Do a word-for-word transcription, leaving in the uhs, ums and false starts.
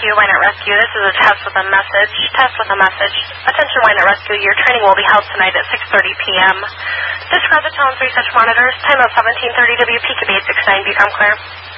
Rescue, Wynette Rescue. This is a test with a message. Test with a message. Attention, Wynette Rescue. Your training will be held tonight at six thirty p.m. Describe the tone three such monitors. Time of seventeen thirty W P Q B eight six nine. Become clear.